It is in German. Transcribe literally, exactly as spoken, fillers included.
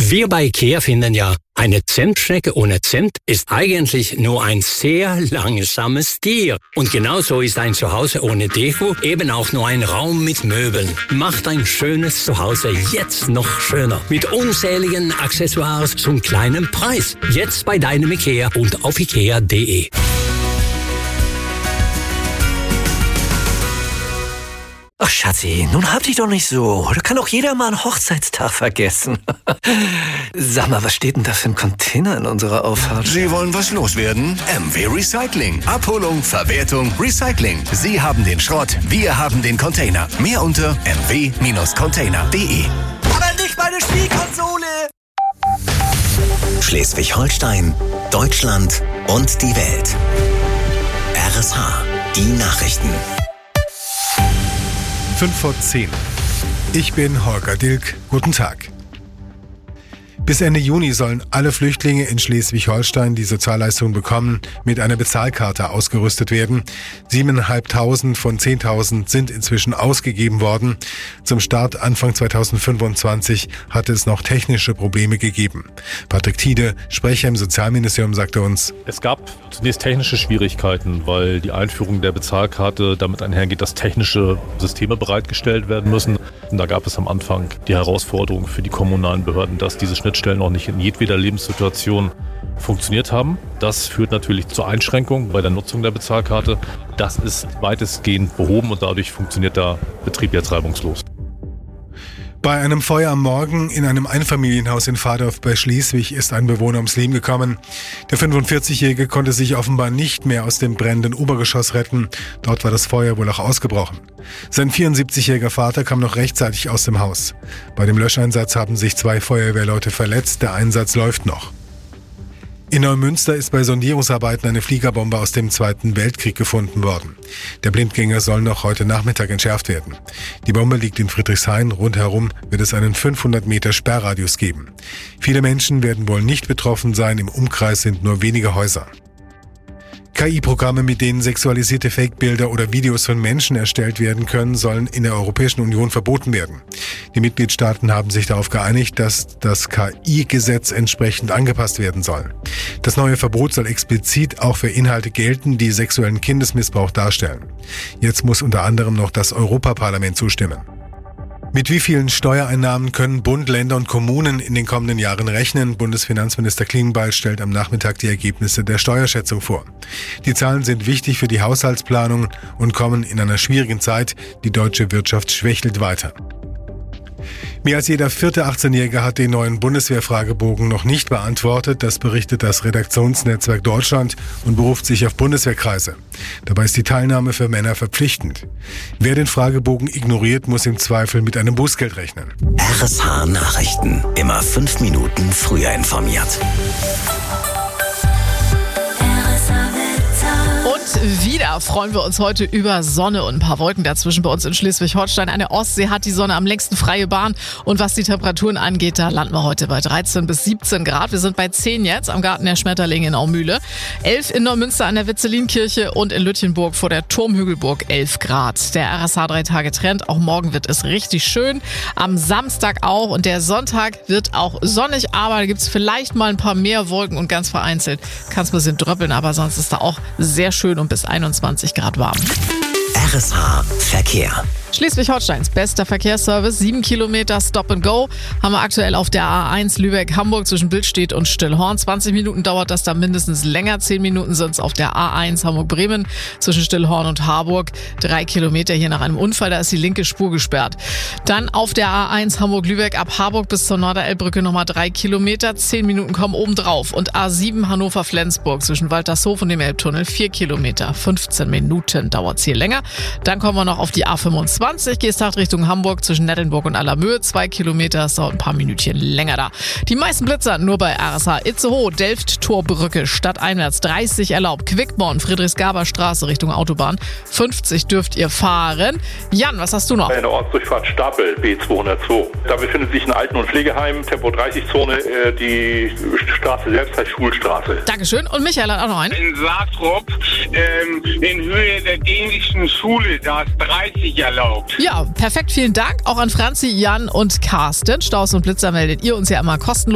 Wir bei IKEA finden ja, eine Zentschnecke ohne Zent ist eigentlich nur ein sehr langsames Tier. Und genauso ist ein Zuhause ohne Deko eben auch nur ein Raum mit Möbeln. Macht ein schönes Zuhause jetzt noch schöner. Mit unzähligen Accessoires zum kleinen Preis. Jetzt bei deinem IKEA und auf ikea punkt de. Ach, Schatzi, nun hab dich doch nicht so. Da kann doch jeder mal einen Hochzeitstag vergessen. Sag mal, was steht denn da für ein Container in unserer Auffahrt? Sie wollen was loswerden? M W Recycling. Abholung, Verwertung, Recycling. Sie haben den Schrott, wir haben den Container. Mehr unter m w Container punkt de. Aber nicht meine Spielkonsole! Schleswig-Holstein, Deutschland und die Welt. R S H, die Nachrichten. fünf vor zehn. Ich bin Holger Dilk. Guten Tag. Bis Ende Juni sollen alle Flüchtlinge in Schleswig-Holstein, die Sozialleistungen bekommen, mit einer Bezahlkarte ausgerüstet werden. Siebeneinhalbtausend von zehntausend sind inzwischen ausgegeben worden. Zum Start Anfang zweitausendfünfundzwanzig hatte es noch technische Probleme gegeben. Patrick Tiede, Sprecher im Sozialministerium, sagte uns: Es gab zunächst technische Schwierigkeiten, weil die Einführung der Bezahlkarte damit einhergeht, dass technische Systeme bereitgestellt werden müssen. Und da gab es am Anfang die Herausforderung für die kommunalen Behörden, dass diese Schnittstellen noch nicht in jedweder Lebenssituation funktioniert haben. Das führt natürlich zur Einschränkung bei der Nutzung der Bezahlkarte. Das ist weitestgehend behoben und dadurch funktioniert der Betrieb jetzt reibungslos. Bei einem Feuer am Morgen in einem Einfamilienhaus in Vardorf bei Schleswig ist ein Bewohner ums Leben gekommen. Der fünfundvierzigjährige konnte sich offenbar nicht mehr aus dem brennenden Obergeschoss retten. Dort war das Feuer wohl auch ausgebrochen. Sein vierundsiebzigjähriger Vater kam noch rechtzeitig aus dem Haus. Bei dem Löscheinsatz haben sich zwei Feuerwehrleute verletzt. Der Einsatz läuft noch. In Neumünster ist bei Sondierungsarbeiten eine Fliegerbombe aus dem Zweiten Weltkrieg gefunden worden. Der Blindgänger soll noch heute Nachmittag entschärft werden. Die Bombe liegt in Friedrichshain. Rundherum wird es einen fünfhundert Meter Sperrradius geben. Viele Menschen werden wohl nicht betroffen sein. Im Umkreis sind nur wenige Häuser. K I-Programme, mit denen sexualisierte Fake-Bilder oder Videos von Menschen erstellt werden können, sollen in der Europäischen Union verboten werden. Die Mitgliedstaaten haben sich darauf geeinigt, dass das K I-Gesetz entsprechend angepasst werden soll. Das neue Verbot soll explizit auch für Inhalte gelten, die sexuellen Kindesmissbrauch darstellen. Jetzt muss unter anderem noch das Europaparlament zustimmen. Mit wie vielen Steuereinnahmen können Bund, Länder und Kommunen in den kommenden Jahren rechnen? Bundesfinanzminister Klingbeil stellt am Nachmittag die Ergebnisse der Steuerschätzung vor. Die Zahlen sind wichtig für die Haushaltsplanung und kommen in einer schwierigen Zeit. Die deutsche Wirtschaft schwächelt weiter. Mehr als jeder vierte achtzehnjährige hat den neuen Bundeswehrfragebogen noch nicht beantwortet. Das berichtet das Redaktionsnetzwerk Deutschland und beruft sich auf Bundeswehrkreise. Dabei ist die Teilnahme für Männer verpflichtend. Wer den Fragebogen ignoriert, muss im Zweifel mit einem Bußgeld rechnen. R S H Nachrichten. Immer fünf Minuten früher informiert. Und wieder freuen wir uns heute über Sonne und ein paar Wolken dazwischen bei uns in Schleswig-Holstein. Eine Ostsee hat die Sonne am längsten freie Bahn. Und was die Temperaturen angeht, da landen wir heute bei dreizehn bis siebzehn Grad. Wir sind bei zehn jetzt am Garten der Schmetterlinge in Aumühle. elf in Neumünster an der Witzelinkirche und in Lütjenburg vor der Turmhügelburg elf Grad. Der R S H drei Tage Trend. Auch morgen wird es richtig schön. Am Samstag auch. Und der Sonntag wird auch sonnig. Aber da gibt es vielleicht mal ein paar mehr Wolken und ganz vereinzelt kann es ein bisschen dröppeln. Aber sonst ist da auch sehr schön und bis einundzwanzig Grad warm. R S H Verkehr. Schleswig-Holsteins bester Verkehrsservice, sieben Kilometer Stop and Go, haben wir aktuell auf der A eins Lübeck-Hamburg zwischen Billstedt und Stillhorn. zwanzig Minuten dauert das da mindestens länger, zehn Minuten sind es auf der A eins Hamburg-Bremen zwischen Stillhorn und Harburg. Drei Kilometer hier nach einem Unfall, da ist die linke Spur gesperrt. Dann auf der A eins Hamburg-Lübeck ab Harburg bis zur Norderelbbrücke nochmal drei Kilometer, zehn Minuten kommen oben drauf. Und A sieben Hannover-Flensburg zwischen Waltershof und dem Elbtunnel, vier Kilometer, fünfzehn Minuten dauert es hier länger. Dann kommen wir noch auf die A fünfundzwanzig. Geesthacht Richtung Hamburg zwischen Nettelnburg und Allermöhe. Zwei Kilometer, es dauert ein paar Minütchen länger da. Die meisten Blitzer nur bei R S H Itzehoe, Delft, Torbrücke, stadteinwärts dreißig erlaubt. Quickborn, Friedrichsgaber-Straße Richtung Autobahn. fünfzig dürft ihr fahren. Jan, was hast du noch? Eine Ortsdurchfahrt Stapel, B zweihundertzwei. Da befindet sich ein Alten- und Pflegeheim, Tempo dreißig Zone. Die Straße selbst heißt Schulstraße. Dankeschön. Und Michael hat auch noch einen. In Saatrup, ähm, in Höhe der dänischen Schule, da ist dreißig erlaubt. Ja, perfekt, vielen Dank. Auch an Franzi, Jan und Carsten. Staus und Blitzer meldet ihr uns ja immer kostenlos.